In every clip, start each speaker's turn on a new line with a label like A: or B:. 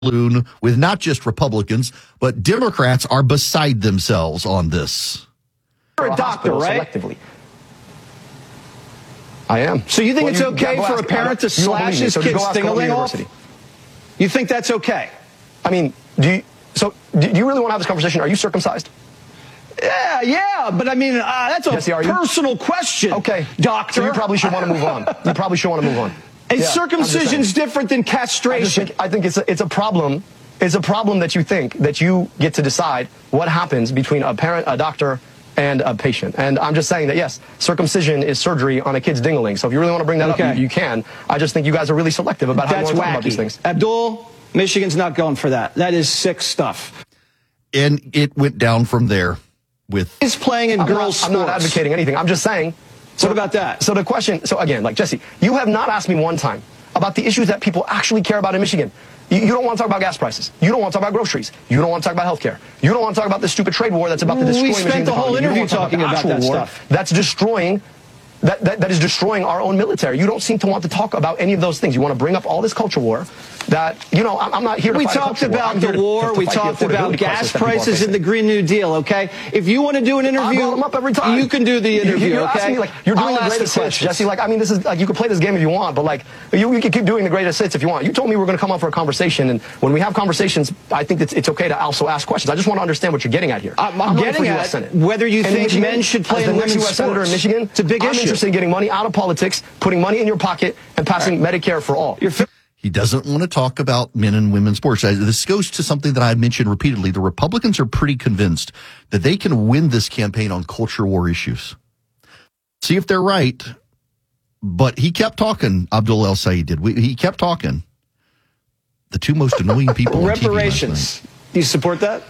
A: with not just Republicans, but Democrats are beside themselves on this.
B: You're a doctor, right?
C: Selectively. I am.
B: So you think it's okay for a parent to slash his kid's ding-a-ling off? You think that's okay?
C: I mean, do you really want to have this conversation? Are you circumcised?
B: Yeah, but I mean, that's a
C: Jesse,
B: personal question.
C: Okay,
B: doctor.
C: So you probably should want to move on. You probably should want to move on.
B: And circumcision's different than castration.
C: I think it's a problem. It's a problem that you think that you get to decide what happens between a parent, a doctor, and a patient. And I'm just saying that, yes, circumcision is surgery on a kid's ding-a-ling. So if you really want to bring that up, you can. I just think you guys are really selective about how you want to talk about these things.
B: Abdul, Michigan's not going for that. That is sick stuff.
A: And it went down from there with...
B: Is playing in girls' sports.
C: I'm not advocating anything. I'm just saying...
B: What about that?
C: So the question... So again, like, Jesse, you have not asked me one time about the issues that people actually care about in Michigan. You don't want to talk about gas prices. You don't want to talk about groceries. You don't want to talk about healthcare. You don't want to talk about the stupid trade war that's about to destroy Michigan's economy.
B: We spent the whole interview talking about that stuff.
C: That's destroying... That is destroying our own military. You don't seem to want to talk about any of those things. You want to bring up all this culture war that, you know, I'm not here to fight a culture war.
B: We talked about the war. We talked about gas prices in the Green New Deal, okay? If you want to do an interview,
C: I brought them up every time.
B: You can do the interview,
C: you're
B: okay?
C: Asking me, like, you're doing the greatest hits, Jesse. Like, I mean, this is, like, you can play this game if you want, but, like, you can keep doing the greatest hits if you want. You told me we're going to come up for a conversation, and when we have conversations, I think it's okay to also ask questions. I just want to understand what you're getting at here.
B: I'm getting at whether you think men should play in women's sports.
C: Senator in Michigan,
B: it's a big issue.
C: I'm interested in getting money out of politics, putting money in your pocket, and passing Medicare for all.
A: He doesn't want to talk about men and women's sports. This goes to something that I've mentioned repeatedly. The Republicans are pretty convinced that they can win this campaign on culture war issues. See if they're right. But he kept talking, Abdul El-Sayed did. He kept talking. The two most annoying people on
B: reparations.
A: TV last night.
B: Do you support that?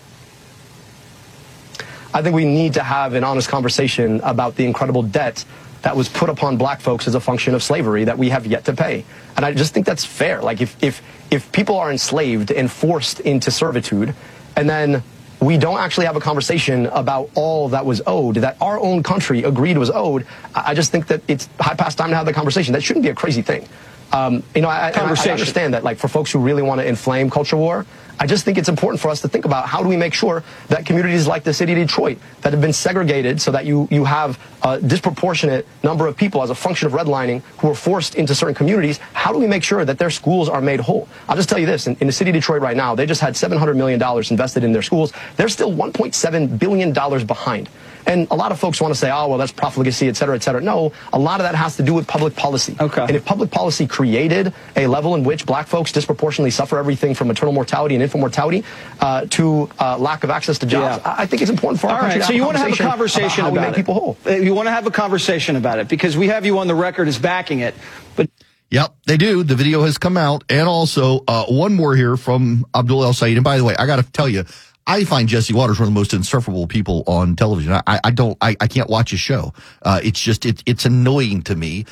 C: I think we need to have an honest conversation about the incredible debt that was put upon black folks as a function of slavery that we have yet to pay. And I just think that's fair. Like, if people are enslaved and forced into servitude, and then we don't actually have a conversation about all that was owed, that our own country agreed was owed, I just think that it's past time to have the conversation. That shouldn't be a crazy thing. You know, I understand that, like, for folks who really want to inflame culture war, I just think it's important for us to think about how do we make sure that communities like the city of Detroit that have been segregated so that you have a disproportionate number of people as a function of redlining who are forced into certain communities, how do we make sure that their schools are made whole? I'll just tell you this, in the city of Detroit right now, they just had $700 million invested in their schools. They're still $1.7 billion behind. And a lot of folks want to say, oh, well, that's profligacy, et cetera, et cetera. No, a lot of that has to do with public policy.
B: Okay.
C: And if public policy created a level in which black folks disproportionately suffer everything from maternal mortality and infant mortality to lack of access to jobs, I think it's important for our country to have
B: so you want to have a conversation about
C: make people whole.
B: You want to have a conversation about it because we have you on the record as backing it. But
A: yep, they do. The video has come out. And also, one more here from Abdul El-Sayed. And by the way, I got to tell you, I find Jesse Watters one of the most insufferable people on television. I can't watch his show. It's annoying to me.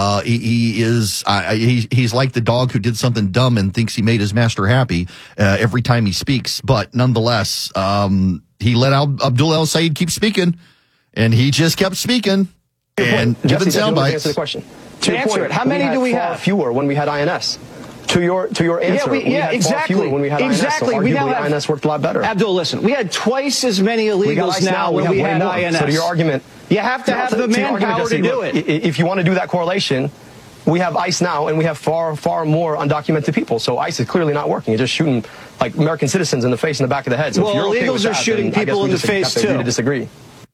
A: He's like the dog who did something dumb and thinks he made his master happy, every time he speaks. But nonetheless, he let Abdul El-Sayed keep speaking, and he just kept speaking and giving sound bites.
C: Answer the question.
B: To answer it, how many do we have?
C: Fewer when we had INS. To your answer, we had
B: exactly.
C: far fewer when we had INS, so arguably INS worked a lot better.
B: Abdul, listen, we had twice as many illegals now when we had INS.
C: So to your argument,
B: you have to have the manpower to do it.
C: If you want to do that correlation, we have ICE now, and we have far, far more undocumented people. So ICE is clearly not working. It's just shooting like American citizens in the face and the back of the head. So
B: well,
C: if you're
B: illegals are shooting people in the face too.
C: To disagree.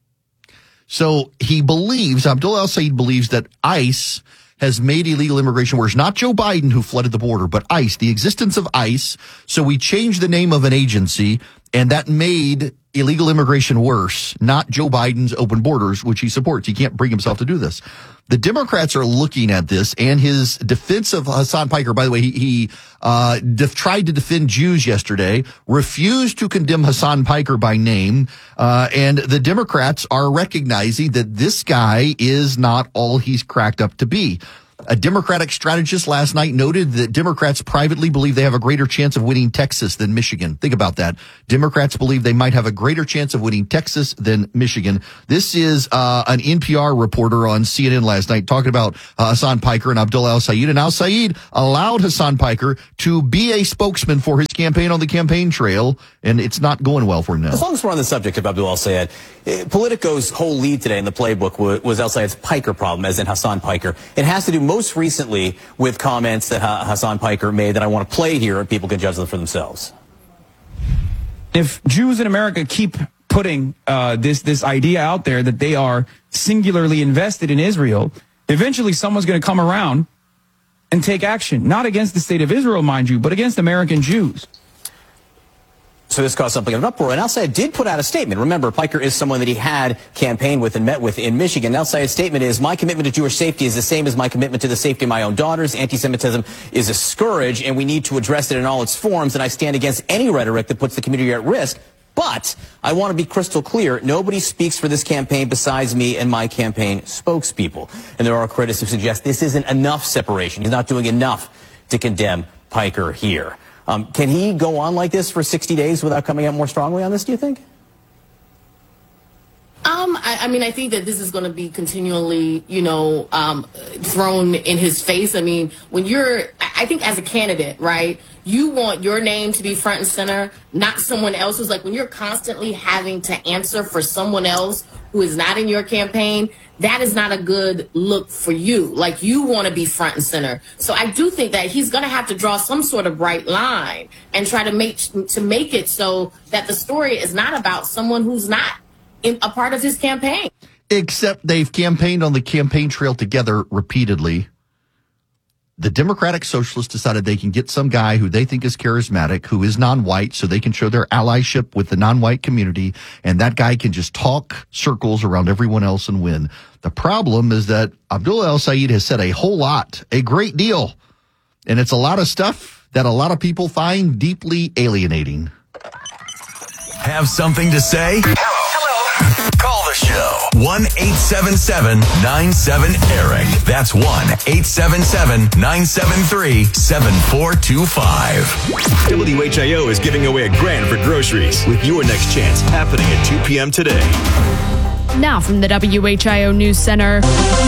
A: So Abdul El-Sayed believes that ICE has made illegal immigration worse. Not Joe Biden who flooded the border, but ICE, the existence of ICE. So we changed the name of an agency, and that made illegal immigration worse, not Joe Biden's open borders, which he supports. He can't bring himself to do this. The Democrats are looking at this, and his defense of Hassan Piker, by the way, he tried to defend Jews yesterday, refused to condemn Hassan Piker by name, and the Democrats are recognizing that this guy is not all he's cracked up to be. A Democratic strategist last night noted that Democrats privately believe they have a greater chance of winning Texas than Michigan. Think about that. Democrats believe they might have a greater chance of winning Texas than Michigan. This is an NPR reporter on CNN last night talking about Hassan Piker and Abdullah al-Sayed. And al-Sayed allowed Hassan Piker to be a spokesman for his campaign on the campaign trail, and it's not going well for him now.
D: As long as we're on the subject of Abdullah al-Sayed, Politico's whole lead today in the playbook was al-Sayed's Piker problem, as in Hassan Piker. It has to do most recently with comments that Hassan Piker made that I want to play here, and people can judge them for themselves.
E: If Jews in America keep putting this idea out there that they are singularly invested in Israel, eventually someone's going to come around and take action, not against the state of Israel, mind you, but against American Jews.
D: So this caused something of an uproar, and al-Sayed did put out a statement. Remember, Piker is someone that he had campaigned with and met with in Michigan. Al-Sayed's statement is, my commitment to Jewish safety is the same as my commitment to the safety of my own daughters. Anti-Semitism is a scourge, and we need to address it in all its forms, and I stand against any rhetoric that puts the community at risk. But I want to be crystal clear, nobody speaks for this campaign besides me and my campaign spokespeople. And there are critics who suggest this isn't enough separation. He's not doing enough to condemn Piker here. Can he go on like this for 60 days without coming out more strongly on this, do you think?
F: I mean, I think that this is going to be continually, thrown in his face. I mean, I think as a candidate, right, you want your name to be front and center, not someone else's. Like when you're constantly having to answer for someone else who is not in your campaign, that is not a good look for you. Like you want to be front and center. So I do think that he's going to have to draw some sort of bright line and try to make it so that the story is not about someone who's not a part of his campaign.
A: Except they've campaigned on the campaign trail together repeatedly. The Democratic Socialists decided they can get some guy who they think is charismatic, who is non-white, so they can show their allyship with the non-white community, and that guy can just talk circles around everyone else and win. The problem is that Abdullah al-Sayed has said a great deal, and it's a lot of stuff that a lot of people find deeply alienating.
G: Have something to say? Hello. Call the show. 1-877-97-ERIC. That's 1-877-973-7425. WHIO is giving away $1,000 for groceries with your next chance happening at 2 p.m. today.
H: Now from the WHIO News Center.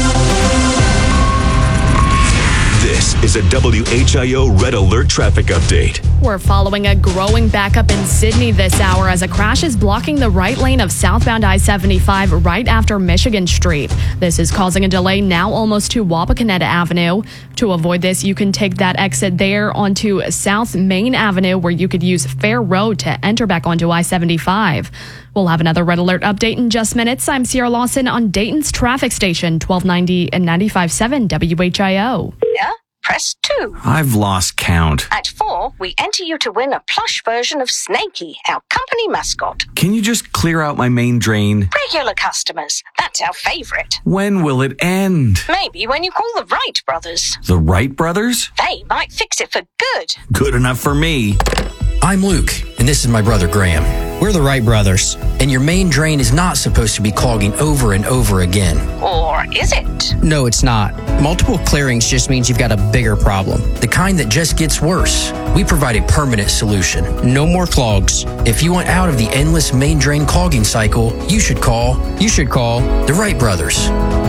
G: This is a WHIO Red Alert traffic update.
H: We're following a growing backup in Sydney this hour as a crash is blocking the right lane of southbound I-75 right after Michigan Street. This is causing a delay now almost to Wapakoneta Avenue. To avoid this, you can take that exit there onto South Main Avenue, where you could use Fair Road to enter back onto I-75. We'll have another Red Alert update in just minutes. I'm Sierra Lawson on Dayton's traffic station, 1290 and 95.7 WHIO.
I: Yeah? Press 2.
J: I've lost count.
I: At 4, we enter you to win a plush version of Snakey, our company mascot.
J: Can you just clear out my main drain?
I: Regular customers. That's our favorite.
J: When will it end?
I: Maybe when you call the Wright brothers.
J: The Wright brothers?
I: They might fix it for good.
J: Good enough for me.
K: I'm Luke, and this is my brother Graham. We're the Wright brothers, and your main drain is not supposed to be clogging over and over again.
I: Or is it?
K: No, it's not. Multiple clearings just means you've got a bigger problem, the kind that just gets worse. We provide a permanent solution. No more clogs. If you want out of the endless main drain clogging cycle, you should call the Wright brothers.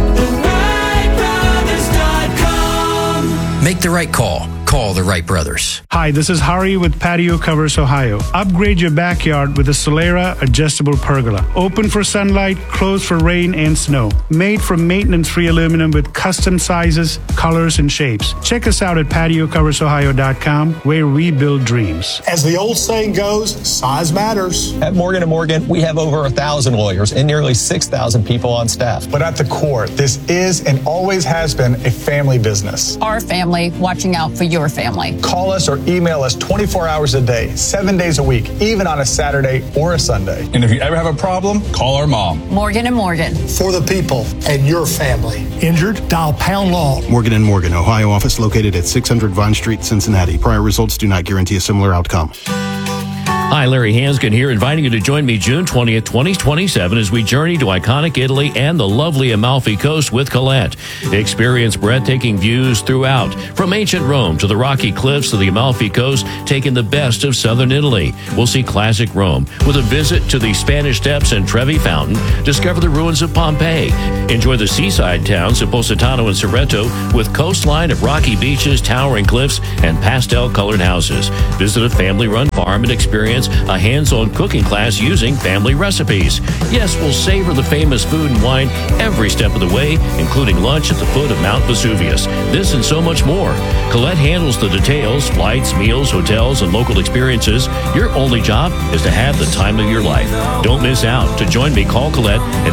K: TheWrightBrothers.com. Make the right call. Call the Wright brothers.
L: Hi, this is Hari with Patio Covers Ohio. Upgrade your backyard with a Solera adjustable pergola. Open for sunlight, closed for rain and snow. Made from maintenance-free aluminum with custom sizes, colors, and shapes. Check us out at patiocoversohio.com, where we build dreams.
M: As the old saying goes, size matters.
N: At Morgan & Morgan, we have over 1,000 lawyers and nearly 6,000 people on staff.
M: But at the core, this is and always has been a family business.
O: Our family watching out for your family.
M: Call us or email us 24 hours a day, 7 days a week, even on a Saturday or a Sunday.
N: And if you ever have a problem, call our mom.
O: Morgan & Morgan.
M: For the people and your family. Injured? Dial pound law.
P: Morgan & Morgan, Ohio office located at 600 Vine Street, Cincinnati. Prior results do not guarantee a similar outcome. Hi, Larry Hanskin here, inviting you to join me June 20th, 2027 as we journey to iconic Italy and the lovely Amalfi Coast with Colette. Experience breathtaking views throughout, from ancient Rome to the rocky cliffs of the Amalfi Coast, taking the best of southern Italy. We'll see classic Rome with a visit to the Spanish Steps and Trevi Fountain, discover the ruins of Pompeii, enjoy the seaside towns of Positano and Cerreto with coastline of rocky beaches, towering cliffs, and pastel-colored houses. Visit a family-run farm and experience a hands-on cooking class using family recipes. Yes, we'll savor the famous food and wine every step of the way, including lunch at the foot of Mount Vesuvius. This and so much more. Colette handles the details, flights, meals, hotels, and local experiences. Your only job is to have the time of your life. Don't miss out. To join me, call Colette at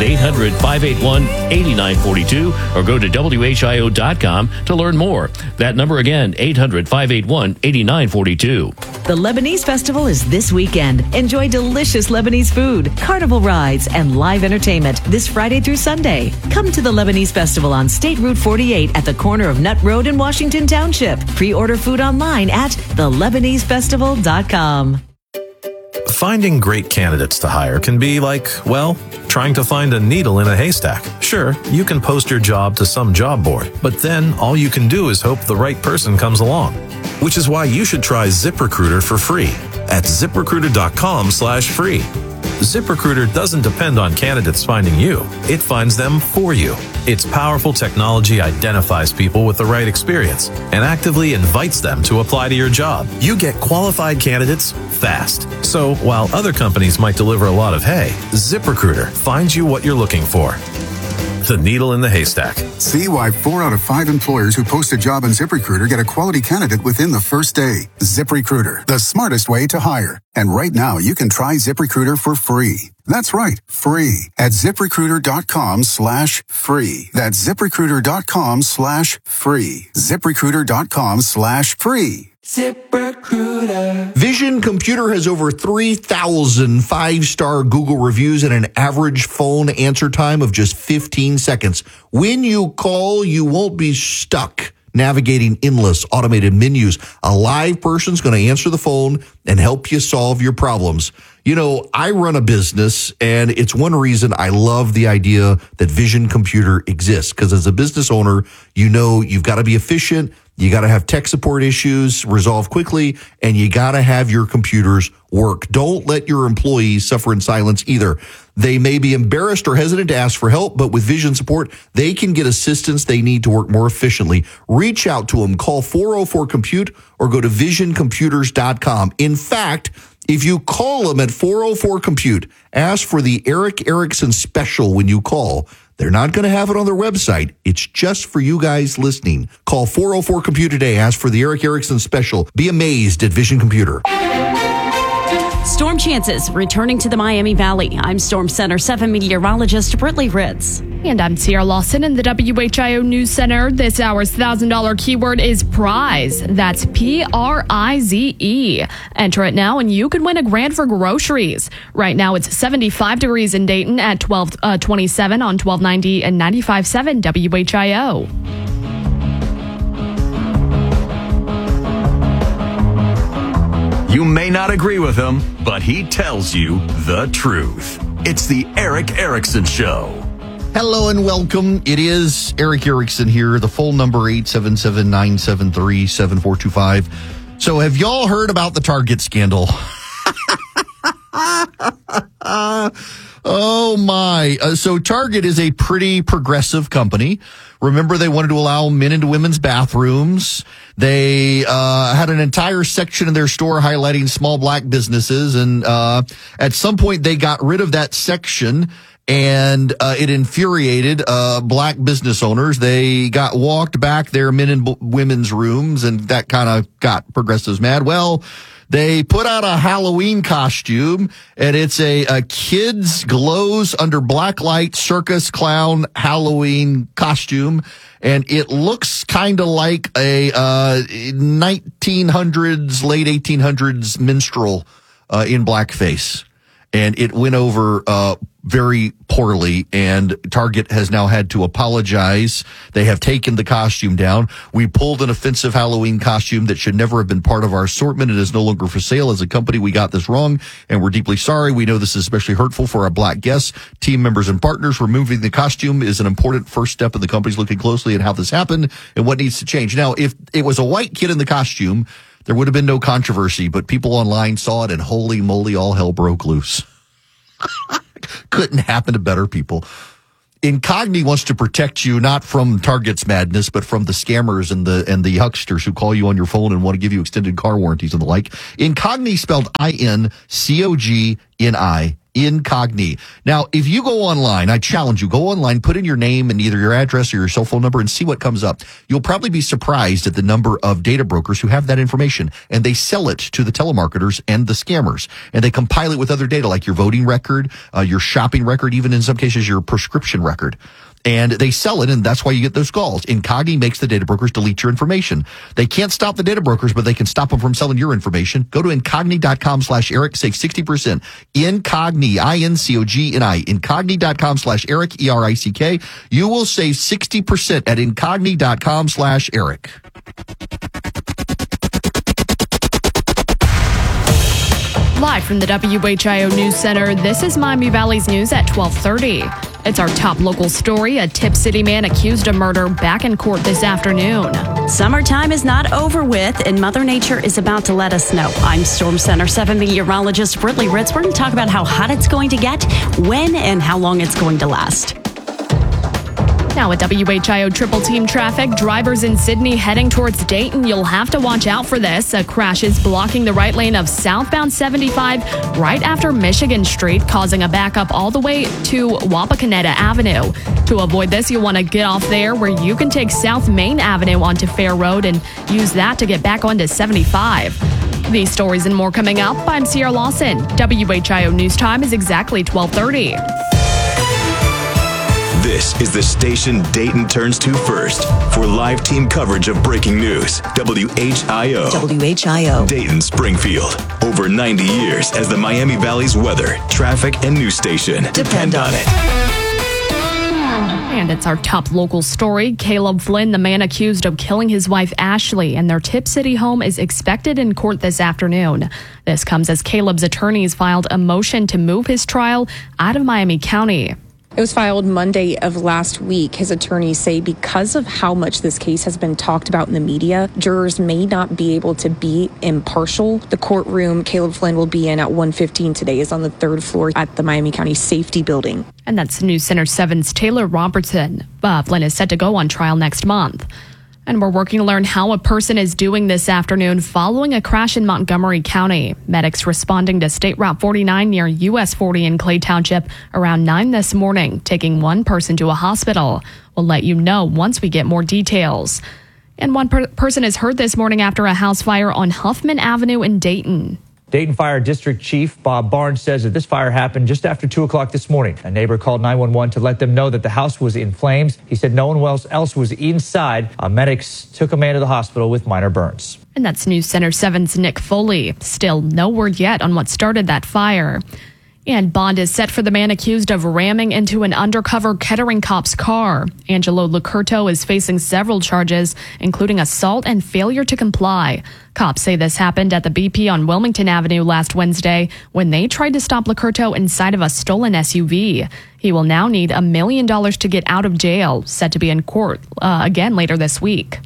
P: 800-581-8942 or go to WHIO.com to learn more. That number again, 800-581-8942.
Q: The Lebanese Festival is this weekend. Enjoy delicious Lebanese food, carnival rides, and live entertainment this Friday through Sunday. Come to the Lebanese Festival on State Route 48 at the corner of Nutt Road in Washington Township. Pre-order food online at thelebanesefestival.com.
R: Finding great candidates to hire can be like, well, trying to find a needle in a haystack. Sure, you can post your job to some job board, but then all you can do is hope the right person comes along. Which is why you should try ZipRecruiter for free at ZipRecruiter.com/free. ZipRecruiter doesn't depend on candidates finding you. It finds them for you. Its powerful technology identifies people with the right experience and actively invites them to apply to your job. You get qualified candidates fast. So while other companies might deliver a lot of hay, ZipRecruiter finds you what you're looking for. The needle in the haystack.
S: See why 4 out of 5 employers who post a job on ZipRecruiter get a quality candidate within the first day. ZipRecruiter, the smartest way to hire. And right now, you can try ZipRecruiter for free. That's right, free at ZipRecruiter.com/free. That's ZipRecruiter.com/free. ZipRecruiter.com/free.
A: ZipRecruiter. Vision Computer has over 3,000 5-star Google reviews and an average phone answer time of just 15 seconds. When you call, you won't be stuck navigating endless automated menus. A live person's going to answer the phone and help you solve your problems. You know, I run a business, and it's one reason I love the idea that Vision Computer exists. Because as a business owner, you know you've got to be efficient, you got to have tech support issues resolved quickly, and you got to have your computers work. Don't let your employees suffer in silence either. They may be embarrassed or hesitant to ask for help, but with Vision support, they can get assistance they need to work more efficiently. Reach out to them. Call 404-COMPUTE or go to visioncomputers.com. In fact, if you call them at 404-COMPUTE, ask for the Eric Erickson special when you call. They're not going to have it on their website. It's just for you guys listening. Call 404-COMPUTE today. Ask for the Eric Erickson special. Be amazed at Vision Computer.
T: Storm chances returning to the Miami Valley. I'm Storm Center 7 meteorologist Britley Ritz.
H: And I'm Sierra Lawson in the WHIO News Center. This hour's $1,000 keyword is prize. That's PRIZE. Enter it now and you can win a grand for groceries. Right now it's 75 degrees in Dayton at 1227 on 1290 and 95.7 WHIO.
G: You may not agree with him, but he tells you the truth. It's the Eric Erickson Show.
A: Hello and welcome. It is Eric Erickson here. The phone number 877-973-7425. So have y'all heard about the Target scandal? Oh my. So Target is a pretty progressive company. Remember, they wanted to allow men into women's bathrooms. They had an entire section in their store highlighting small black businesses. And at some point, they got rid of that section, and it infuriated black business owners. They got walked back their men and women's rooms, and that kind of got progressives mad. Well, they put out a Halloween costume, and it's a kids glows under black light circus clown Halloween costume, and it looks kind of like a 1900s, late 1800s minstrel in blackface. and it went over very poorly, and Target has now had to apologize. They have taken the costume down. We pulled an offensive Halloween costume that should never have been part of our assortment. It is no longer for sale. As a company, we got this wrong, and we're deeply sorry. We know this is especially hurtful for our Black guests, team members, and partners. Removing the costume is an important first step, and the company's looking closely at how this happened and what needs to change. Now, if it was a white kid in the costume, there would have been no controversy, but people online saw it, and holy moly, all hell broke loose. Couldn't happen to better people. Incogni wants to protect you not from Target's madness, but from the scammers and the hucksters who call you on your phone and want to give you extended car warranties and the like. Incogni, spelled Incogni. Incogni. Now, if you go online, I challenge you, go online, put in your name and either your address or your cell phone number and see what comes up. You'll probably be surprised at the number of data brokers who have that information, and they sell it to the telemarketers and the scammers, and they compile it with other data like your voting record, your shopping record, even in some cases your prescription record. And they sell it, and that's why you get those calls. Incogni makes the data brokers delete your information. They can't stop the data brokers, but they can stop them from selling your information. Go to incogni.com/Eric, save 60%. Incogni, INCOGNI, incogni.com/Eric, ERICK. You will save 60% at incogni.com/Eric.
H: Live from the WHIO News Center, this is Miami Valley's news at 12:30. It's our top local story. A Tip City man accused of murder back in court this afternoon.
T: Summertime is not over with, and Mother Nature is about to let us know. I'm Storm Center 7 meteorologist Brittany Ritz. We're going to talk about how hot it's going to get, when, and how long it's going to last.
H: Now at WHIO Triple Team Traffic, drivers in Sydney heading towards Dayton, you'll have to watch out for this. A crash is blocking the right lane of southbound 75 right after Michigan Street, causing a backup all the way to Wapakoneta Avenue. To avoid this, you'll want to get off there where you can take South Main Avenue onto Fair Road and use that to get back onto 75. These stories and more coming up. I'm Sierra Lawson. WHIO News Time is exactly 12:30.
G: This is the station Dayton turns to first for live team coverage of breaking news. WHIO.
Q: WHIO.
G: Dayton, Springfield. Over 90 years as the Miami Valley's weather, traffic, and news station. Depend on it.
H: And it's our top local story. Caleb Flynn, the man accused of killing his wife Ashley, and their Tip City home is expected in court this afternoon. This comes as Caleb's attorneys filed a motion to move his trial out of Miami County.
U: It was filed Monday of last week. His attorneys say because of how much this case has been talked about in the media, jurors may not be able to be impartial. The courtroom Caleb Flynn will be in at 1:15 today is on the 3rd floor at the Miami County Safety Building.
H: And that's News Center 7's Taylor Robertson. Flynn is set to go on trial next month. And we're working to learn how a person is doing this afternoon following a crash in Montgomery County. Medics responding to State Route 49 near US 40 in Clay Township around 9 this morning, taking one person to a hospital. We'll let you know once we get more details. And one person is hurt this morning after a house fire on Huffman Avenue in Dayton.
V: Dayton Fire District Chief Bob Barnes says that this fire happened just after 2 o'clock this morning. A neighbor called 911 to let them know that the house was in flames. He said no one else was inside. Medics took a man to the hospital with minor burns.
H: And that's News Center 7's Nick Foley. Still no word yet on what started that fire. And bond is set for the man accused of ramming into an undercover Kettering cop's car. Angelo Lucurto is facing several charges, including assault and failure to comply. Cops say this happened at the BP on Wilmington Avenue last Wednesday when they tried to stop Lucurto inside of a stolen SUV. He will now need $1 million to get out of jail, set to be in court again later this week.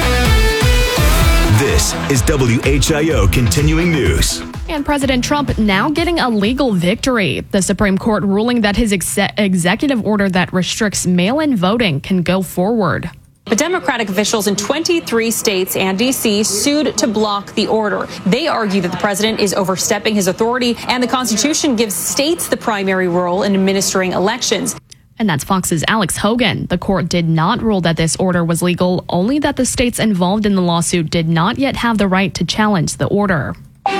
G: This is WHIO Continuing News.
H: And President Trump now getting a legal victory. The Supreme Court ruling that his executive order that restricts mail-in voting can go forward.
W: But Democratic officials in 23 states and D.C. sued to block the order. They argue that the president is overstepping his authority and the Constitution gives states the primary role in administering elections.
H: And that's Fox's Alex Hogan. The court did not rule that this order was legal, only that the states involved in the lawsuit did not yet have the right to challenge the order.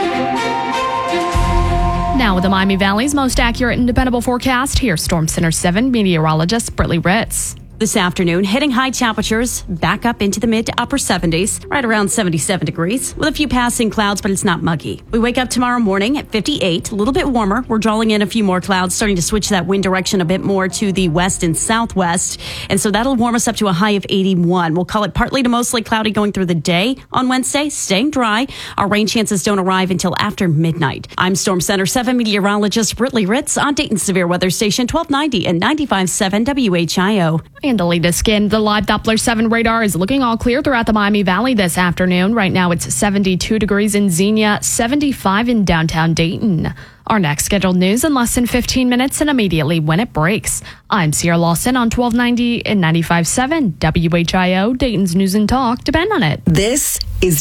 H: Now with the Miami Valley's most accurate and dependable forecast, here's Storm Center 7 meteorologist Brittany Ritz.
T: This afternoon, hitting high temperatures back up into the mid to upper 70s, right around 77 degrees, with a few passing clouds, but it's not muggy. We wake up tomorrow morning at 58, a little bit warmer. We're drawing in a few more clouds, starting to switch that wind direction a bit more to the west and southwest. And so that'll warm us up to a high of 81. We'll call it partly to mostly cloudy going through the day on Wednesday, staying dry. Our rain chances don't arrive until after midnight. I'm Storm Center 7 meteorologist Brittany Ritz on Dayton's Severe Weather Station 1290 and 95.7 WHIO.
H: And the latest skin, the live Doppler 7 radar is looking all clear throughout the Miami Valley this afternoon. Right now it's 72 degrees in Xenia, 75 in downtown Dayton. Our next scheduled news in less than 15 minutes and immediately when it breaks. I'm Sierra Lawson on 1290 and 95.7 WHIO, Dayton's News and Talk. Depend on it.
B: This is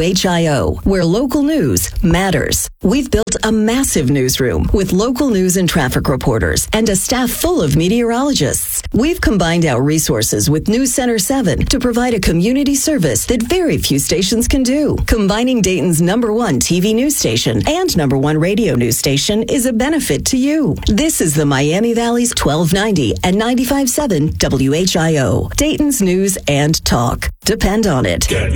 B: WHIO, where local news matters. We've built a massive newsroom with local news and traffic reporters and a staff full of meteorologists. We've combined our resources with News Center 7 to provide a community service that very few stations can do. Combining Dayton's #1 TV news station and #1 radio news station is a benefit to you. This is the Miami Valley's 1290 and 95.7 WHIO, Dayton's News and Talk. Depend on it.
C: Get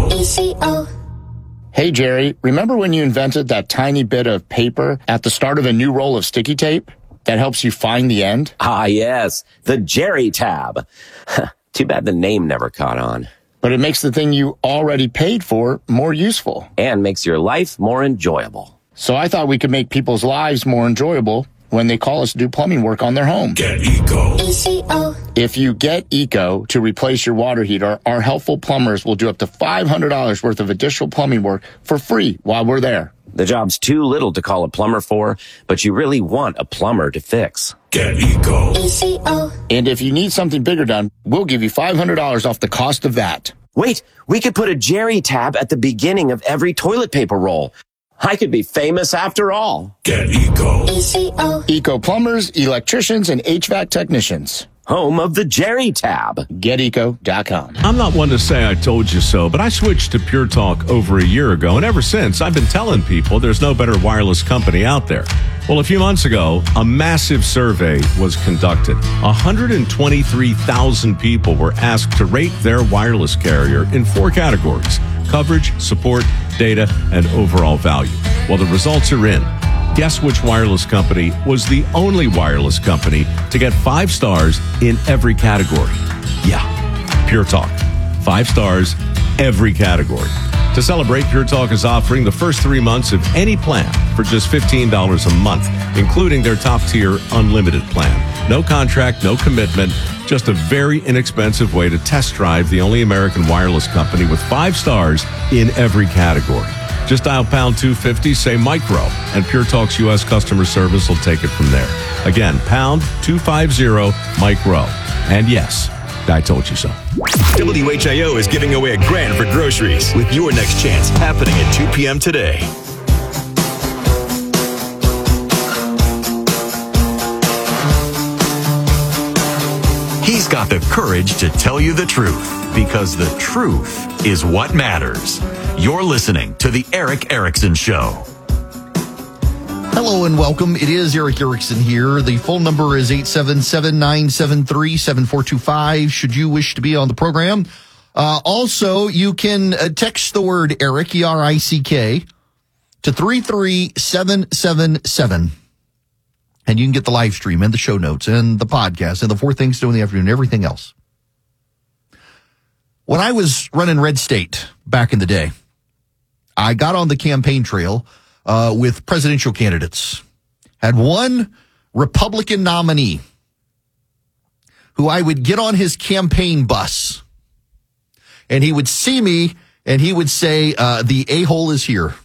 C: ECO. Hey, Jerry, remember when you invented that tiny bit of paper at the start of a new roll of sticky tape that helps you find the end?
E: Ah, yes, the Jerry tab. Too bad the name never caught on.
C: But it makes the thing you already paid for more useful.
E: And makes your life more enjoyable.
C: So I thought we could make people's lives more enjoyable when they call us to do plumbing work on their home.
X: Get ECO.
C: ECO. If you get ECO to replace your water heater, our helpful plumbers will do up to $500 worth of additional plumbing work for free while we're there.
E: The job's too little to call a plumber for, but you really want a plumber to fix.
X: Get ECO.
C: ECO. And if you need something bigger done, we'll give you $500 off the cost of that.
E: Wait, we could put a Jerry tab at the beginning of every toilet paper roll. I could be famous after all.
X: Get ECO.
C: ECO. ECO plumbers, electricians, and HVAC technicians.
E: Home of the Jerry tab.
C: GetEco.com.
Y: I'm not one to say I told you so, but I switched to Pure Talk over a year ago, and ever since, I've been telling people there's no better wireless company out there. Well, a few months ago, a massive survey was conducted. 123,000 people were asked to rate their wireless carrier in 4 categories: coverage, support, data, and overall value. Well, the results are in. Guess which wireless company was the only wireless company to get 5 stars in every category? Yeah, Pure Talk. 5 stars, every category. To celebrate, Pure Talk is offering the first 3 months of any plan for just $15 a month, including their top-tier unlimited plan. No contract, no commitment, just a very inexpensive way to test drive the only American wireless company with 5 stars in every category. Just dial pound 250, say micro, and Pure Talk's U.S. customer service will take it from there. Again, pound 250 micro. And yes, I told you so.
G: WHIO is giving away $1,000 for groceries with your next chance happening at 2 p.m. today. He's got the courage to tell you the truth because the truth is what matters. You're listening to The Erick Erickson Show.
A: Hello and welcome. It is Erick Erickson here. The phone number is 877-973-7425 should you wish to be on the program. Also, you can text the word Erick, E-R-I-C-K, to 33777. And you can get the live stream and the show notes and the podcast and the 4 things to do in the afternoon and everything else. When I was running Red State back in the day, I got on the campaign trail with presidential candidates. Had one Republican nominee who I would get on his campaign bus, and he would see me, and he would say, the a-hole is here.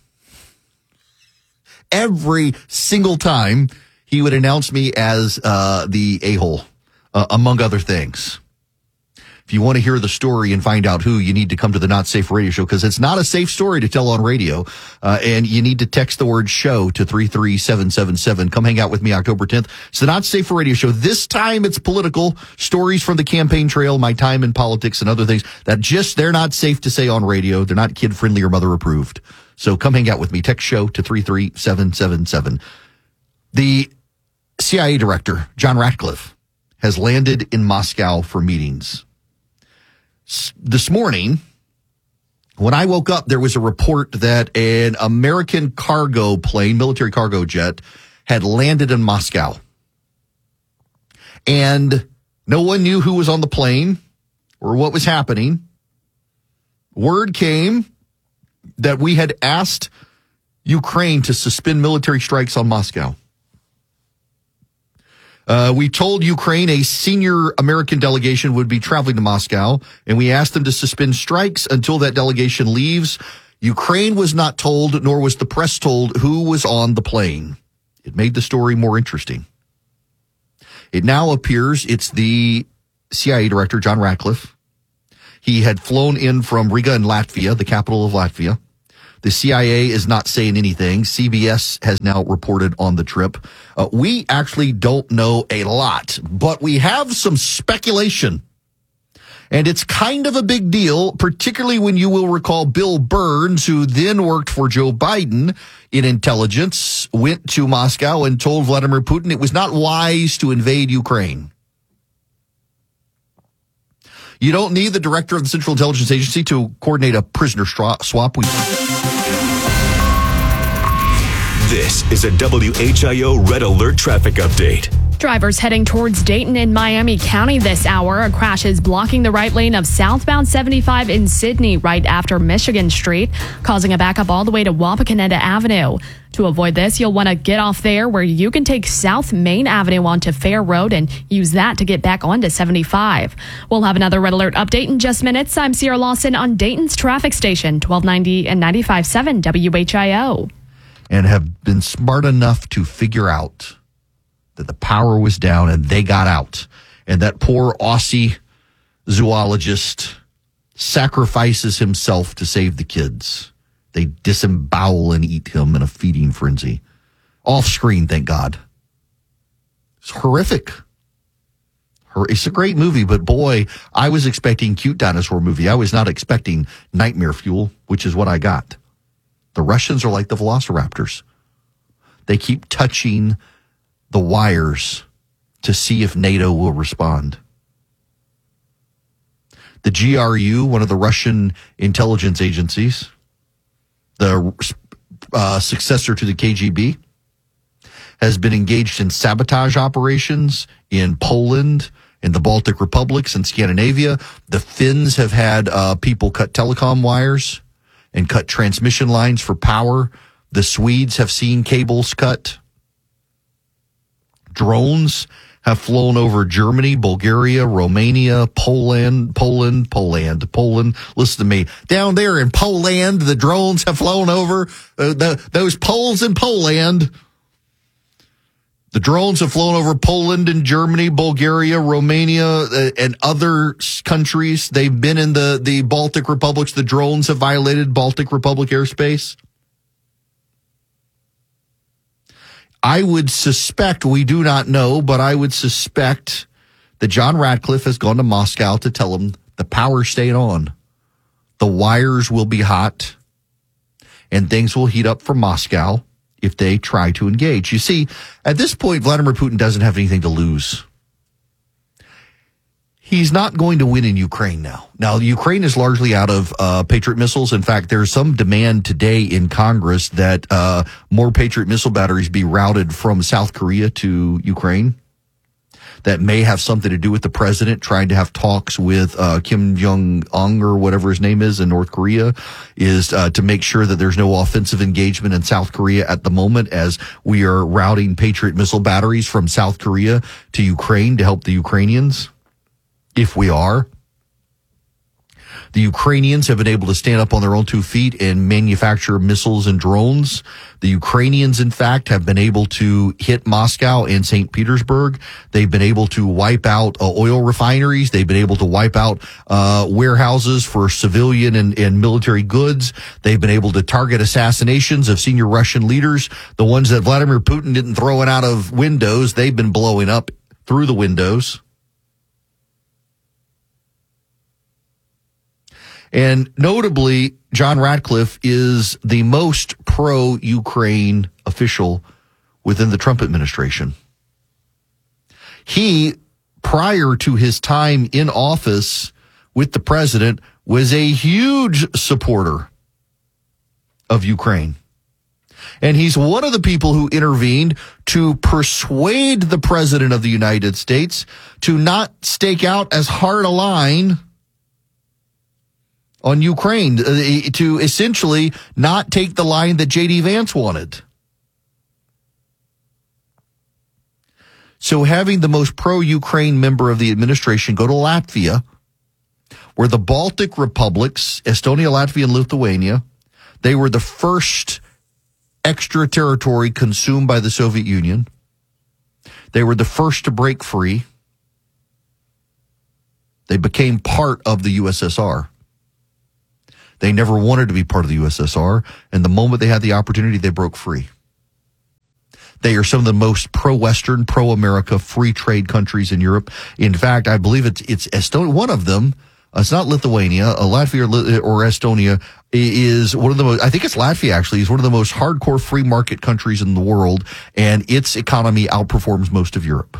A: Every single time, he would announce me as the a-hole, among other things. If you want to hear the story and find out who, you need to come to the Not Safe Radio Show, because it's not a safe story to tell on radio. And you need to text the word show to 33777. Come hang out with me October 10th. It's the Not Safe Radio Show. This time it's political stories from the campaign trail, my time in politics and other things that they're not safe to say on radio. They're not kid friendly or mother approved. So come hang out with me. Text show to 33777. The CIA director, John Ratcliffe, has landed in Moscow for meetings. This morning, when I woke up, there was a report that an American cargo plane, military cargo jet, had landed in Moscow. And no one knew who was on the plane or what was happening. Word came that we had asked Ukraine to suspend military strikes on Moscow. We told Ukraine a senior American delegation would be traveling to Moscow, and we asked them to suspend strikes until that delegation leaves. Ukraine was not told, nor was the press told, who was on the plane. It made the story more interesting. It now appears it's the CIA director, John Ratcliffe. He had flown in from Riga in Latvia, the capital of Latvia. The CIA is not saying anything. CBS has now reported on the trip. We actually don't know a lot, but we have some speculation. And it's kind of a big deal, particularly when you will recall Bill Burns, who then worked for Joe Biden in intelligence, went to Moscow and told Vladimir Putin it was not wise to invade Ukraine. You don't need the director of the Central Intelligence Agency to coordinate a prisoner swap.
X: This is a WHIO Red Alert traffic update.
H: Drivers heading towards Dayton and Miami County this hour. A crash is blocking the right lane of southbound 75 in Sydney right after Michigan Street, causing a backup all the way to Wapakoneta Avenue. To avoid this, you'll want to get off there where you can take South Main Avenue onto Fair Road and use that to get back onto 75. We'll have another Red Alert update in just minutes. I'm Sierra Lawson on Dayton's traffic station, 1290 and 95.7 WHIO.
A: And have been smart enough to figure out that the power was down and they got out. And that poor Aussie zoologist sacrifices himself to save the kids. They disembowel and eat him in a feeding frenzy. Off screen, thank God. It's horrific. It's a great movie, but boy, I was expecting cute dinosaur movie. I was not expecting nightmare fuel, which is what I got. The Russians are like the velociraptors. They keep touching the wires to see if NATO will respond. The GRU, one of the Russian intelligence agencies, the successor to the KGB, has been engaged in sabotage operations in Poland, in the Baltic Republics, and Scandinavia. The Finns have had people cut telecom wires and cut transmission lines for power. The Swedes have seen cables cut. Drones have flown over Germany, Bulgaria, Romania, Poland. Listen to me. Down there in Poland, the drones have flown over those Poles in Poland. The drones have flown over Poland and Germany, Bulgaria, Romania, and other countries. They've been in the Baltic republics. The drones have violated Baltic Republic airspace. I would suspect, we do not know, but I would suspect that John Ratcliffe has gone to Moscow to tell him the power's staying on. The wires will be hot, and things will heat up for Moscow if they try to engage. You see, at this point, Vladimir Putin doesn't have anything to lose. He's not going to win in Ukraine now. Now, Ukraine is largely out of Patriot missiles. In fact, there's some demand today in Congress that more Patriot missile batteries be routed from South Korea to Ukraine. That may have something to do with the president trying to have talks with Kim Jong-un or whatever his name is in North Korea, is to make sure that there's no offensive engagement in South Korea at the moment, as we are routing Patriot missile batteries from South Korea to Ukraine to help the Ukrainians. If we are. The Ukrainians have been able to stand up on their own 2 feet and manufacture missiles and drones. The Ukrainians, in fact, have been able to hit Moscow and St. Petersburg. They've been able to wipe out oil refineries. They've been able to wipe out warehouses for civilian and military goods. They've been able to target assassinations of senior Russian leaders. The ones that Vladimir Putin didn't throw it out of windows, they've been blowing up through the windows. And notably, John Ratcliffe is the most pro-Ukraine official within the Trump administration. He prior to his time in office with the president, was a huge supporter of Ukraine. And he's one of the people who intervened to persuade the president of the United States to not stake out as hard a line on Ukraine, to essentially not take the line that J.D. Vance wanted. So having the most pro-Ukraine member of the administration go to Latvia, where the Baltic republics, Estonia, Latvia, and Lithuania, they were the first extra territory consumed by the Soviet Union. They were the first to break free. They became part of the USSR. They never wanted to be part of the USSR, and the moment they had the opportunity, they broke free. They are some of the most pro-Western, pro-America, free trade countries in Europe. In fact, I believe it's Estonia. One of them, it's not Lithuania, Latvia or Estonia is one of the most, I think it's Latvia actually, is one of the most hardcore free market countries in the world, and its economy outperforms most of Europe.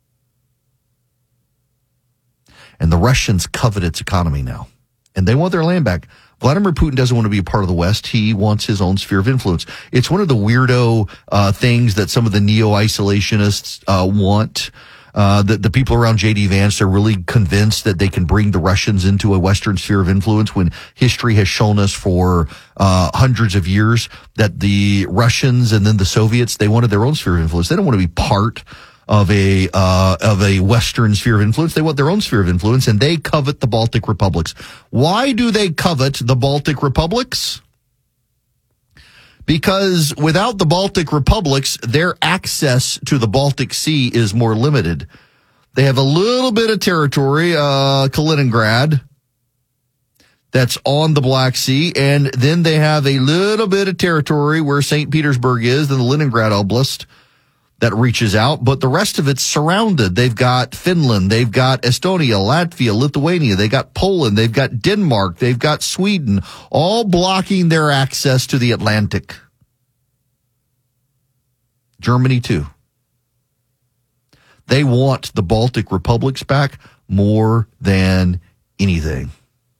A: And the Russians covet its economy now, and they want their land back. Vladimir Putin doesn't want to be a part of the West. He wants his own sphere of influence. It's one of the weirdo things that some of the neo-isolationists want. The people around J.D. Vance are really convinced that they can bring the Russians into a Western sphere of influence when history has shown us for hundreds of years that the Russians and then the Soviets, they wanted their own sphere of influence. They don't want to be part of a Western sphere of influence. They want their own sphere of influence, and they covet the Baltic republics. Why do they covet the Baltic republics? Because without the Baltic republics, their access to the Baltic Sea is more limited. They have a little bit of territory, Kaliningrad, that's on the Black Sea, and then they have a little bit of territory where St. Petersburg is, in the Leningrad Oblast, that reaches out, but the rest of it's surrounded. They've got Finland, they've got Estonia, Latvia, Lithuania, they got Poland, they've got Denmark, they've got Sweden, all blocking their access to the Atlantic. Germany too. They want the Baltic republics back more than anything.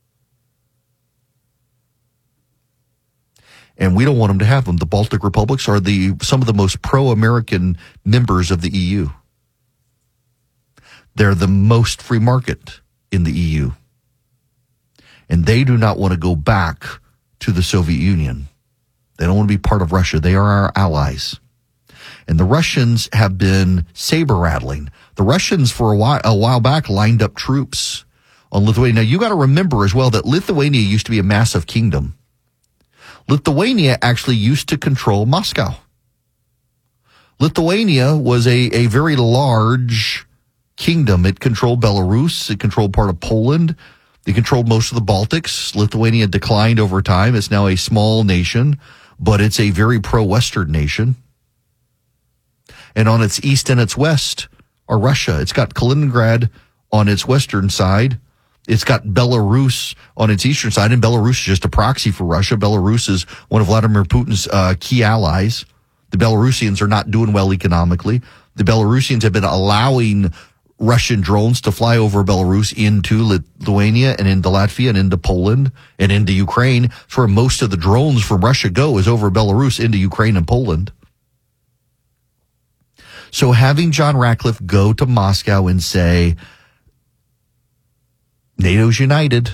A: And we don't want them to have them. The Baltic republics are some of the most pro-American members of the EU. They're the most free market in the EU. And they do not want to go back to the Soviet Union. They don't want to be part of Russia. They are our allies. And the Russians have been saber-rattling. The Russians, for a while back, lined up troops on Lithuania. Now, you got to remember as well that Lithuania used to be a massive kingdom. Lithuania actually used to control Moscow. Lithuania was a very large kingdom. It controlled Belarus. It controlled part of Poland. It controlled most of the Baltics. Lithuania declined over time. It's now a small nation, but it's a very pro-Western nation. And on its east and its west are Russia. It's got Kaliningrad on its western side. It's got Belarus on its eastern side, and Belarus is just a proxy for Russia. Belarus is one of Vladimir Putin's key allies. The Belarusians are not doing well economically. The Belarusians have been allowing Russian drones to fly over Belarus into Lithuania and into Latvia and into Poland and into Ukraine. That's where most of the drones from Russia go, is over Belarus into Ukraine and Poland. So having John Ratcliffe go to Moscow and say, NATO's united,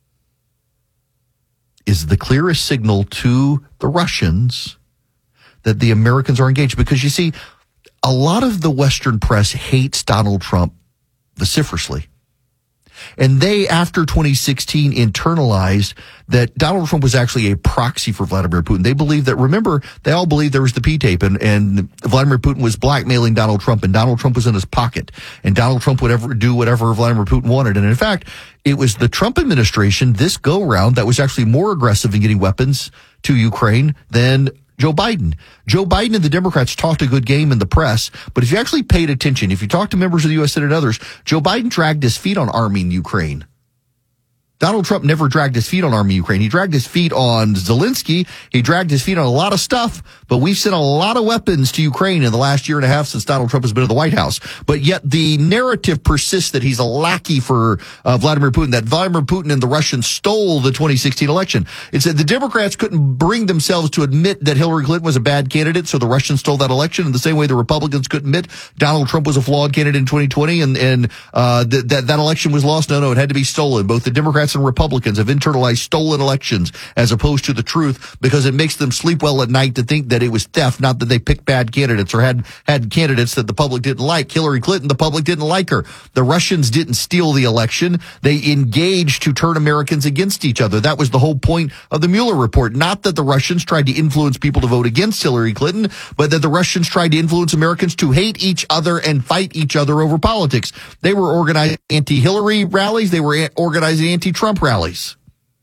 A: is the clearest signal to the Russians that the Americans are engaged. Because you see, a lot of the Western press hates Donald Trump vociferously. And they, after 2016, internalized that Donald Trump was actually a proxy for Vladimir Putin. They believed that, remember, they all believed there was the P-tape and Vladimir Putin was blackmailing Donald Trump, and Donald Trump was in his pocket, and Donald Trump would do whatever Vladimir Putin wanted. And in fact, it was the Trump administration this go-round that was actually more aggressive in getting weapons to Ukraine than Joe Biden. Joe Biden and the Democrats talked a good game in the press, but if you actually paid attention, if you talked to members of the U.S. Senate and others, Joe Biden dragged his feet on arming Ukraine. Donald Trump never dragged his feet on arming Ukraine. He dragged his feet on Zelensky. He dragged his feet on a lot of stuff, but we've sent a lot of weapons to Ukraine in the last year and a half since Donald Trump has been in the White House. But yet the narrative persists that he's a lackey for Vladimir Putin, that Vladimir Putin and the Russians stole the 2016 election. It's that the Democrats couldn't bring themselves to admit that Hillary Clinton was a bad candidate, so the Russians stole that election in the same way the Republicans couldn't admit Donald Trump was a flawed candidate in 2020 and that election was lost. No, it had to be stolen. Both the Democrats and Republicans have internalized stolen elections as opposed to the truth because it makes them sleep well at night to think that it was theft, not that they picked bad candidates or had candidates that the public didn't like. Hillary Clinton, the public didn't like her. The Russians didn't steal the election. They engaged to turn Americans against each other. That was the whole point of the Mueller report. Not that the Russians tried to influence people to vote against Hillary Clinton, but that the Russians tried to influence Americans to hate each other and fight each other over politics. They were organizing anti-Hillary rallies. They were organizing anti-Trump rallies.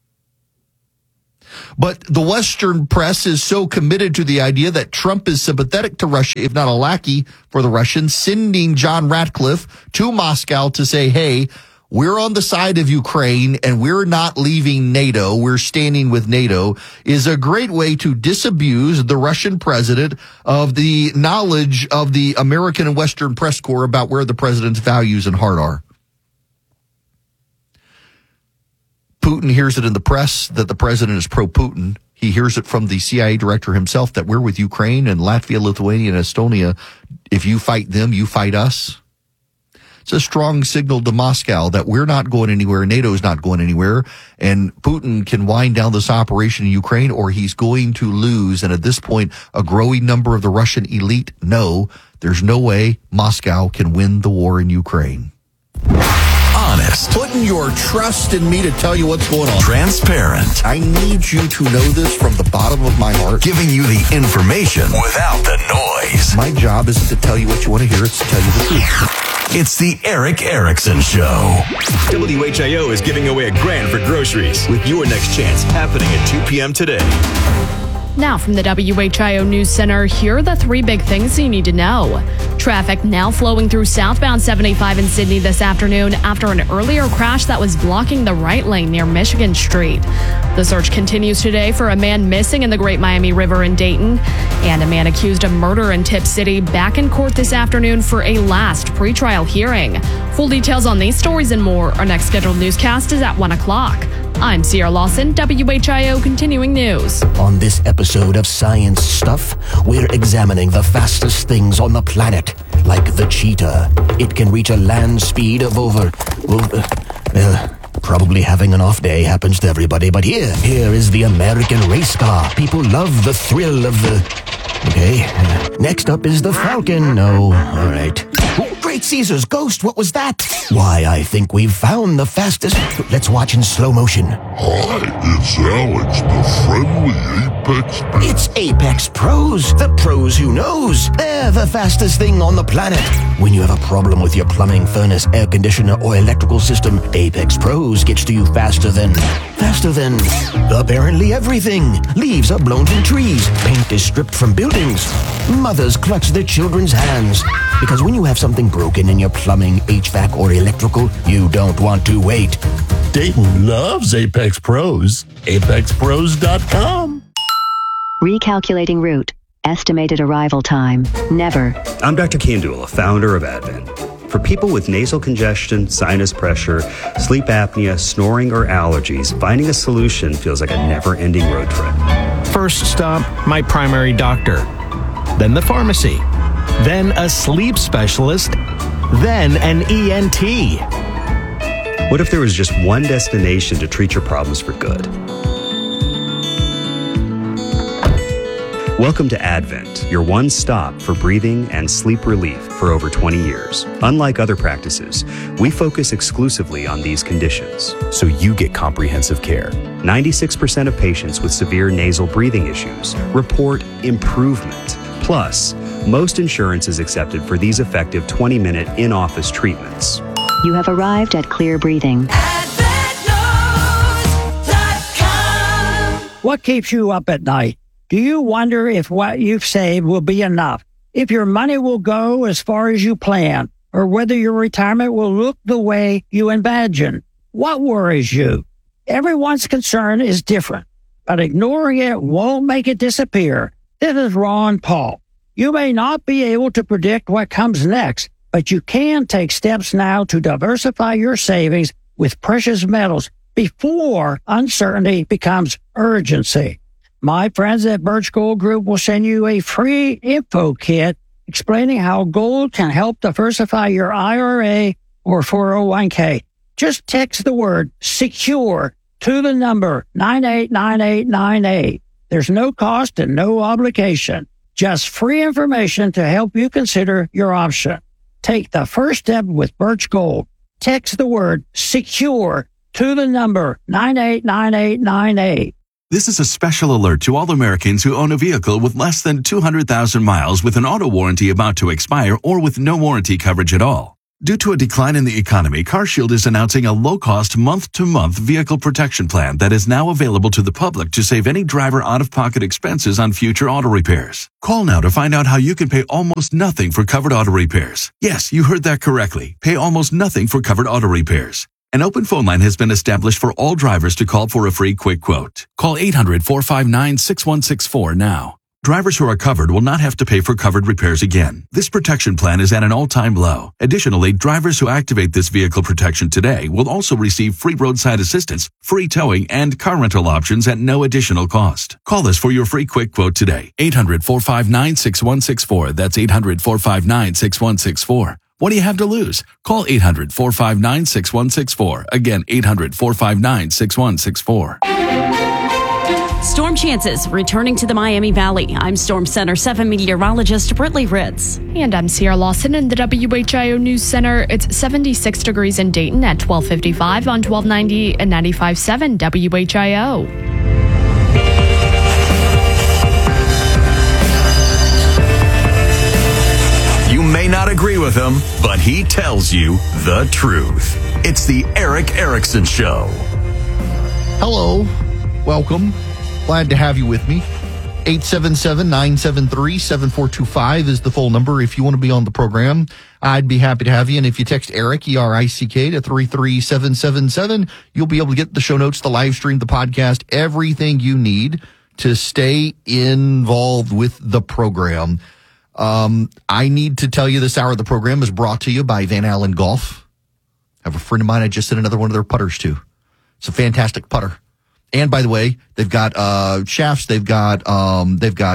A: But the Western press is so committed to the idea that Trump is sympathetic to Russia, if not a lackey for the Russians, sending John Ratcliffe to Moscow to say, hey, we're on the side of Ukraine and we're not leaving NATO. We're standing with NATO is a great way to disabuse the Russian president of the knowledge of the American and Western press corps about where the president's values and heart are. Putin hears it in the press that the president is pro-Putin. He hears it from the CIA director himself that we're with Ukraine and Latvia, Lithuania, and Estonia. If you fight them, you fight us. It's a strong signal to Moscow that we're not going anywhere, NATO's not going anywhere, and Putin can wind down this operation in Ukraine or he's going to lose. And at this point, a growing number of the Russian elite know there's no way Moscow can win the war in Ukraine.
G: Honest.
D: Putting your trust in me to tell you what's going on.
G: Transparent.
D: I need you to know this from the bottom of my heart.
G: Giving you the information without the noise.
D: My job isn't to tell you what you want to hear, it's to tell you the truth.
G: It's the Eric Erickson Show.
X: WHIO is giving away $1,000 for groceries with your next chance happening at 2 p.m. today.
H: Now from the WHIO News Center, here are the three big things you need to know. Traffic now flowing through southbound 75 in Sydney this afternoon after an earlier crash that was blocking the right lane near Michigan Street. The search continues today for a man missing in the Great Miami River in Dayton and a man accused of murder in Tip City back in court this afternoon for a last pretrial hearing. Full details on these stories and more. Our next scheduled newscast is at 1 o'clock. I'm Sierra Lawson, WHIO Continuing News.
D: On this episode of Science Stuff, we're examining the fastest things on the planet, like the cheetah. It can reach a land speed of probably having an off day happens to everybody, but here is the American race car. People love the thrill of the... Okay, next up is the Falcon. No, all right. Oh, Great Caesar's ghost, what was that? Why, I think we've found the fastest... Let's watch in slow motion.
F: Hi, it's Alex, the friendly Apex Pro.
D: It's Apex Pros, the pros who knows. They're the fastest thing on the planet. When you have a problem with your plumbing, furnace, air conditioner, or electrical system, Apex Pros gets to you faster than apparently everything. Leaves are blown from trees. Paint is stripped from buildings. Mothers clutch their children's hands. Because when you have something broken in your plumbing, HVAC, or electrical, you don't want to wait.
F: Dayton loves Apex Pros. ApexPros.com.
I: Recalculating route. Estimated arrival time. Never.
J: I'm Dr. Kandula, founder of Advent. For people with nasal congestion, sinus pressure, sleep apnea, snoring, or allergies, finding a solution feels like a never-ending road trip.
K: First stop, my primary doctor. Then the pharmacy. Then a sleep specialist. Then an ENT.
J: What if there was just one destination to treat your problems for good? Welcome to Advent, your one stop for breathing and sleep relief for over 20 years. Unlike other practices, we focus exclusively on these conditions, so you get comprehensive care. 96% of patients with severe nasal breathing issues report improvement. Plus, most insurance is accepted for these effective 20-minute in-office treatments.
I: You have arrived at Clear Breathing.
Z: What keeps you up at night? Do you wonder if what you've saved will be enough? If your money will go as far as you plan? Or whether your retirement will look the way you imagine? What worries you? Everyone's concern is different, but ignoring it won't make it disappear. This is Ron Paul. You may not be able to predict what comes next, but you can take steps now to diversify your savings with precious metals before uncertainty becomes urgency. My friends at Birch Gold Group will send you a free info kit explaining how gold can help diversify your IRA or 401k. Just text the word SECURE to the number 989898. There's no cost and no obligation. Just free information to help you consider your option. Take the first step with Birch Gold. Text the word SECURE to the number 989898.
L: This is a special alert to all Americans who own a vehicle with less than 200,000 miles with an auto warranty about to expire or with no warranty coverage at all. Due to a decline in the economy, CarShield is announcing a low-cost month-to-month vehicle protection plan that is now available to the public to save any driver out-of-pocket expenses on future auto repairs. Call now to find out how you can pay almost nothing for covered auto repairs. Yes, you heard that correctly. Pay almost nothing for covered auto repairs. An open phone line has been established for all drivers to call for a free quick quote. Call 800-459-6164 now. Drivers who are covered will not have to pay for covered repairs again. This protection plan is at an all-time low. Additionally, drivers who activate this vehicle protection today will also receive free roadside assistance, free towing, and car rental options at no additional cost. Call us for your free quick quote today. 800-459-6164. That's 800-459-6164. What do you have to lose? Call 800-459-6164. Again, 800-459-6164.
T: Storm chances returning to the Miami Valley. I'm Storm Center 7 meteorologist Britley Ritz.
H: And I'm Sierra Lawson in the WHIO News Center. It's 76 degrees in Dayton at 1255 on 1290 and 95.7 WHIO.
G: You may not agree with him, but he tells you the truth. It's the Eric Erickson Show.
A: Hello. Welcome. Glad to have you with me. 877-973-7425 is the phone number. If you want to be on the program, I'd be happy to have you. And if you text Eric, E-R-I-C-K, to 33777, you'll be able to get the show notes, the live stream, the podcast, everything you need to stay involved with the program. I need to tell you this hour of the program is brought to you by Van Allen Golf. I have a friend of mine I just sent another one of their putters to. It's a fantastic putter. And by the way, they've got shafts. They've got more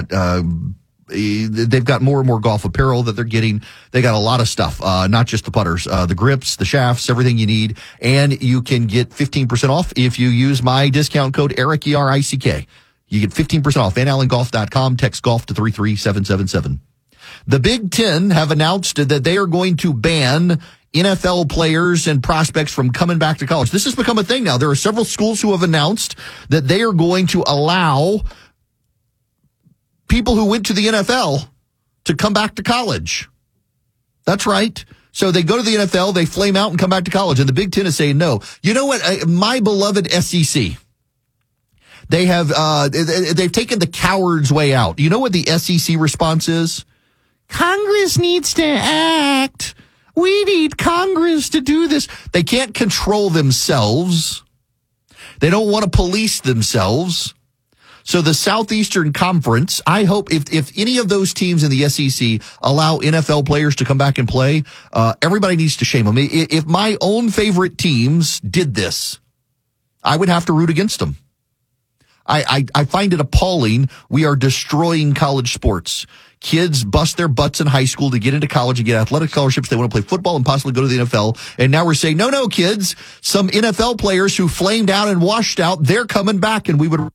A: and more golf apparel that they're getting. They got a lot of stuff, not just the putters, the grips, the shafts, everything you need. And you can get 15% off if you use my discount code Eric, E-R-I-C-K. You get 15% off. VanAllenGolf.com. Text golf to 33777. The Big Ten have announced that they are going to ban NFL players and prospects from coming back to college. This has become a thing now. There are several schools who have announced that they are going to allow people who went to the NFL to come back to college. That's right. So they go to the NFL, they flame out and come back to college. And the Big Ten is saying no. You know what? My beloved SEC, they have, they've taken the coward's way out. You know what the SEC response is? Congress needs to act. We need Congress to do this. They can't control themselves. They don't want to police themselves. So the Southeastern Conference, I hope if any of those teams in the SEC allow NFL players to come back and play, everybody needs to shame them. If my own favorite teams did this, I would have to root against them. I find it appalling. We are destroying college sports. Kids bust their butts in high school to get into college and get athletic scholarships. They want to play football and possibly go to the NFL. And now we're saying, no, kids, some NFL players who flamed out and washed out, they're coming back, and we would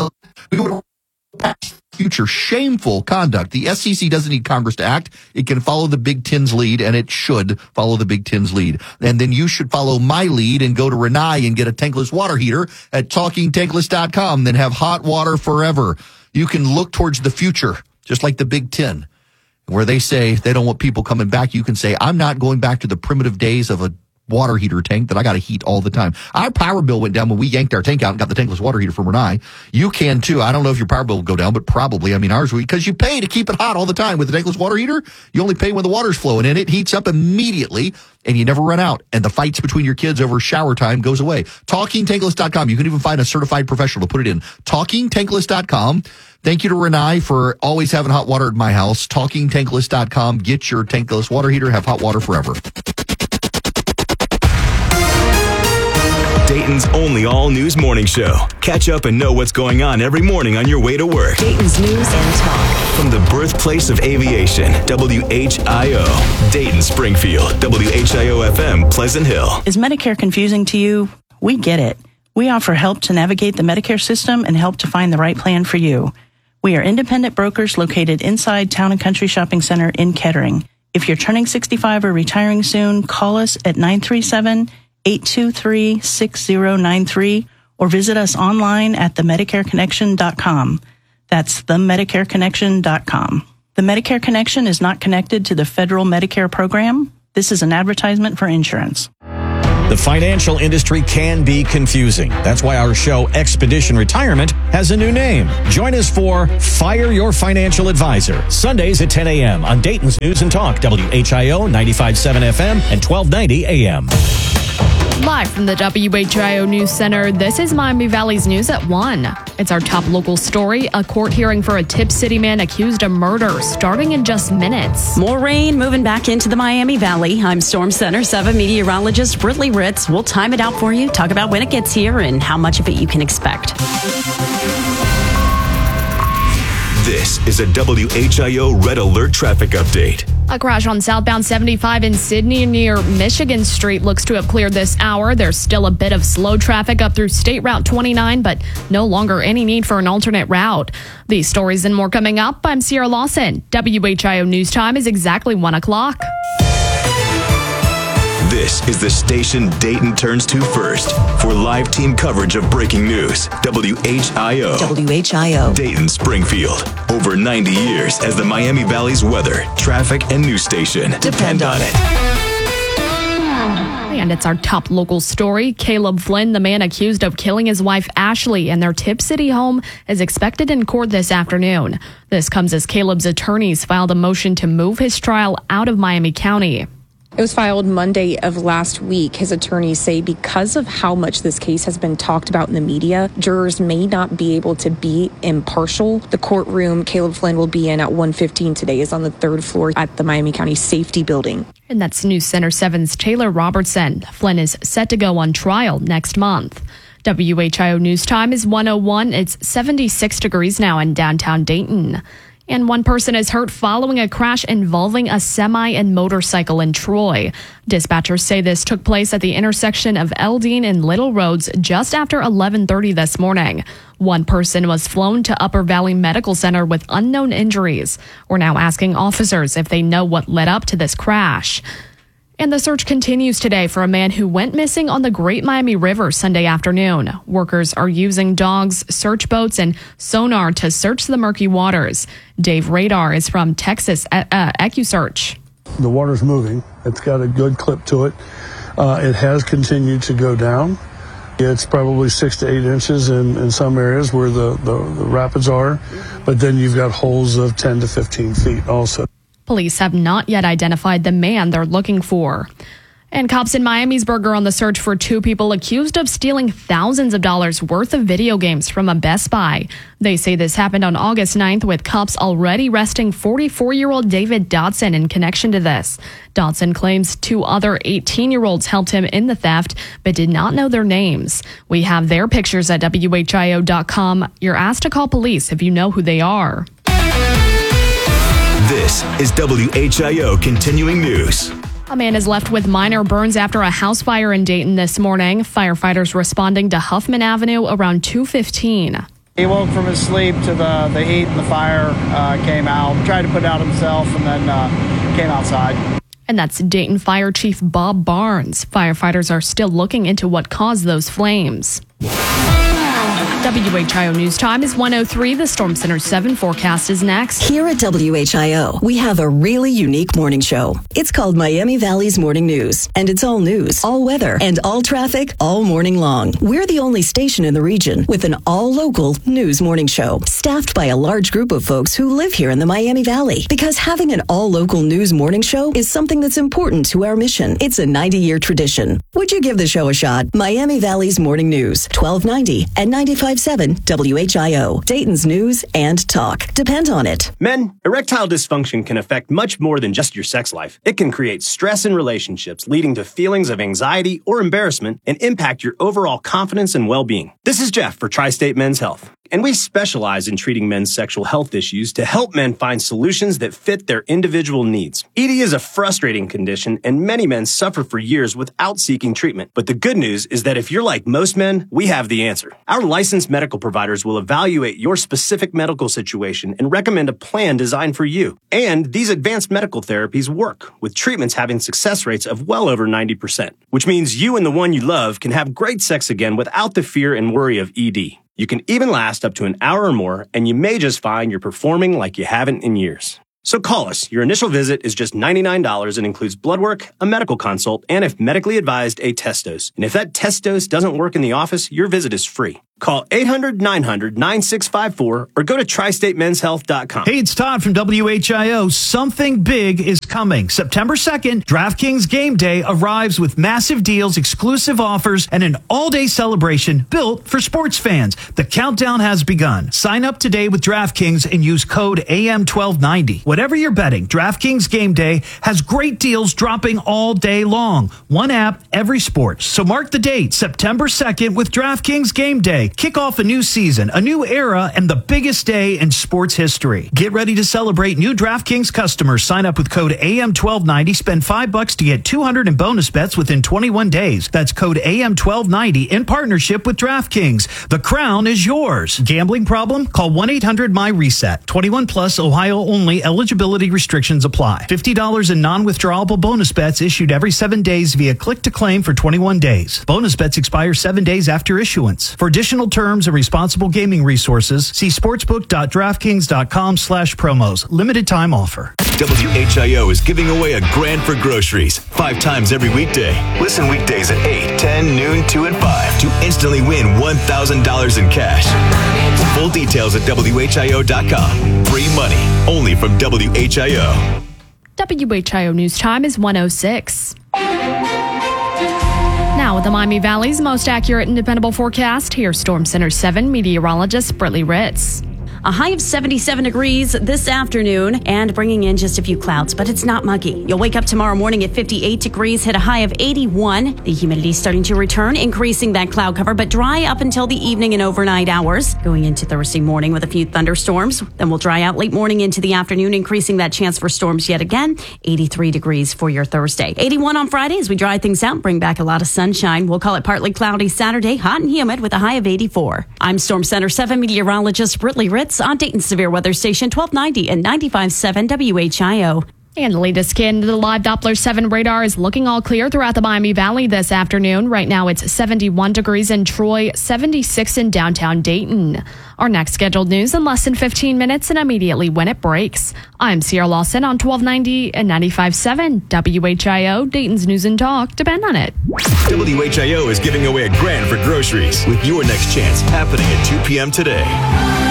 A: pass future shameful conduct. The SEC doesn't need Congress to act. It can follow the Big Ten's lead, and it should follow the Big Ten's lead. And then you should follow my lead and go to Renai and get a tankless water heater at TalkingTankless.com. Then have hot water forever. You can look towards the future. Just like the Big Ten, where they say they don't want people coming back. You can say, I'm not going back to the primitive days of a water heater tank that I got to heat all the time. Our power bill went down when we yanked our tank out and got the tankless water heater from Renai. You can too. I don't know if your power bill will go down, but probably. I mean, ours, because you pay to keep it hot all the time. With the tankless water heater, you only pay when the water's flowing and it heats up immediately and you never run out. And the fights between your kids over shower time goes away. TalkingTankless.com. You can even find a certified professional to put it in. TalkingTankless.com. Thank you to Renai for always having hot water at my house. TalkingTankless.com. Get your tankless water heater. Have hot water forever.
X: Dayton's only all-news morning show. Catch up and know what's going on every morning on your way to work.
Q: Dayton's News and Talk.
X: From the birthplace of aviation, WHIO. Dayton, Springfield, WHIO-FM, Pleasant Hill.
M: Is Medicare confusing to you? We get it. We offer help to navigate the Medicare system and help to find the right plan for you. We are independent brokers located inside Town and Country Shopping Center in Kettering. If you're turning 65 or retiring soon, call us at 937-823-6093 or visit us online at themedicareconnection.com. That's themedicareconnection.com. The Medicare Connection is not connected to the federal Medicare program. This is an advertisement for insurance.
N: The financial industry can be confusing. That's why our show, Expedition Retirement, has a new name. Join us for Fire Your Financial Advisor, Sundays at 10 a.m. on Dayton's News and Talk, WHIO 95.7 FM and 1290 AM.
H: Live from the WHIO News Center, this is Miami Valley's News at 1. It's our top local story, a court hearing for a Tip City man accused of murder, starting in just minutes.
T: More rain moving back into the Miami Valley. I'm Storm Center 7 meteorologist Britley Ritz. We'll time it out for you, talk about when it gets here and how much of it you can expect.
X: This is a WHIO Red Alert traffic update.
H: A crash on southbound 75 in Sydney near Michigan Street looks to have cleared this hour. There's still a bit of slow traffic up through State Route 29, but no longer any need for an alternate route. These stories and more coming up. I'm Sierra Lawson. WHIO News Time is exactly 1 o'clock.
X: This is the station Dayton turns to first for live team coverage of breaking news. WHIO.
B: WHIO.
X: Dayton, Springfield. Over 90 years as the Miami Valley's weather, traffic, and news station. Depend on it.
H: And it's our top local story. Caleb Flynn, the man accused of killing his wife Ashley in their Tip City home, is expected in court this afternoon. This comes as Caleb's attorneys filed a motion to move his trial out of Miami County.
U: It was filed Monday of last week. His attorneys say because of how much this case has been talked about in the media, jurors may not be able to be impartial. The courtroom Caleb Flynn will be in at 1:15 today is on the 3rd floor at the Miami County Safety Building.
H: And that's News Center 7's Taylor Robertson. Flynn is set to go on trial next month. WHIO News Time is 1:01. It's 76 degrees now in downtown Dayton. And one person is hurt following a crash involving a semi and motorcycle in Troy. Dispatchers say this took place at the intersection of Eldine and Little Roads just after 11:30 this morning. One person was flown to Upper Valley Medical Center with unknown injuries. We're now asking officers if they know what led up to this crash. And the search continues today for a man who went missing on the Great Miami River Sunday afternoon. Workers are using dogs, search boats, and sonar to search the murky waters. Dave Radar is from Texas EcuSearch.
O: The water's moving. It's got a good clip to it. It has continued to go down. It's probably 6 to 8 inches in some areas where the rapids are, but then you've got holes of 10 to 15 feet also.
H: Police have not yet identified the man they're looking for. And cops in Miamisburg are on the search for 2 people accused of stealing thousands of dollars worth of video games from a Best Buy. They say this happened on August 9th, with cops already arresting 44-year-old David Dotson in connection to this. Dotson claims 2 other 18-year-olds helped him in the theft, but did not know their names. We have their pictures at WHIO.com. You're asked to call police if you know who they are.
X: This is WHIO Continuing News.
H: A man is left with minor burns after a house fire in Dayton this morning. Firefighters responding to Huffman Avenue around 2:15.
P: He woke from his sleep to the heat and the fire came out, tried to put it out himself, and then came outside.
H: And that's Dayton Fire Chief Bob Barnes. Firefighters are still looking into what caused those flames. WHIO News Time is 1:03. The Storm Center 7 forecast is next.
B: Here at WHIO, we have a really unique morning show. It's called Miami Valley's Morning News, and it's all news, all weather, and all traffic all morning long. We're the only station in the region with an all-local news morning show, staffed by a large group of folks who live here in the Miami Valley. Because having an all-local news morning show is something that's important to our mission. It's a 90-year tradition. Would you give the show a shot? Miami Valley's Morning News, 1290 and 95.7 WHIO, Dayton's news and talk. Depend on it.
C: Men, erectile dysfunction can affect much more than just your sex life. It can create stress in relationships, leading to feelings of anxiety or embarrassment, and impact your overall confidence and well-being. This is Jeff for Tri-State Men's Health, and we specialize in treating men's sexual health issues to help men find solutions that fit their individual needs. ED is a frustrating condition, and many men suffer for years without seeking treatment. But the good news is that if you're like most men, we have the answer. Our licensed medical providers will evaluate your specific medical situation and recommend a plan designed for you. And these advanced medical therapies work, with treatments having success rates of well over 90%, which means you and the one you love can have great sex again without the fear and worry of ED. You can even last up to an hour or more, and you may just find you're performing like you haven't in years. So call us. Your initial visit is just $99 and includes blood work, a medical consult, and if medically advised, a test dose. And if that test dose doesn't work in the office, your visit is free. Call 800-900-9654 or go to tristatemenshealth.com.
E: Hey, it's Todd from WHIO. Something big is coming. September 2nd, DraftKings Game Day arrives with massive deals, exclusive offers, and an all-day celebration built for sports fans. The countdown has begun. Sign up today with DraftKings and use code AM1290. Whatever you're betting, DraftKings Game Day has great deals dropping all day long. One app, every sport. So mark the date, September 2nd with DraftKings Game Day. Kick off a new season, a new era, and the biggest day in sports history. Get ready to celebrate new DraftKings customers. Sign up with code AM1290. Spend $5 to get $200 in bonus bets within 21 days. That's code AM1290 in partnership with DraftKings. The crown is yours. Gambling problem? Call 1-800-MY-RESET. 21 plus, Ohio only. Eligibility restrictions apply. $50 in non-withdrawable bonus bets issued every 7 days via click to claim for 21 days. Bonus bets expire 7 days after issuance. For additional terms and responsible gaming resources, see sportsbook.draftkings.com/promos. Limited time offer.
X: WHIO is giving away a grand for groceries 5 times every weekday. Listen weekdays at 8, 10, noon, 2, and 5 to instantly win $1,000 in cash. Full details at WHIO.com. Free money only from WHIO.
H: WHIO News Time is 1:06. Now with the Miami Valley's most accurate and dependable forecast, here's Storm Center 7 meteorologist Brittany Ritz.
T: A high of 77 degrees this afternoon and bringing in just a few clouds, but it's not muggy. You'll wake up tomorrow morning at 58 degrees, hit a high of 81. The humidity starting to return, increasing that cloud cover, but dry up until the evening and overnight hours. Going into Thursday morning with a few thunderstorms. Then we'll dry out late morning into the afternoon, increasing that chance for storms yet again. 83 degrees for your Thursday. 81 on Friday as we dry things out, bring back a lot of sunshine. We'll call it partly cloudy Saturday, hot and humid with a high of 84. I'm Storm Center 7 meteorologist Brittany Ritz on Dayton Severe Weather Station 1290 and 95.7 WHIO.
H: And the latest scan into the live Doppler 7 radar is looking all clear throughout the Miami Valley this afternoon. Right now it's 71 degrees in Troy, 76 in downtown Dayton. Our next scheduled news in less than 15 minutes and immediately when it breaks. I'm Sierra Lawson on 1290 and 95.7 WHIO, Dayton's News and Talk. Depend on it.
X: WHIO is giving away a grand for groceries with your next chance happening at 2 p.m. today.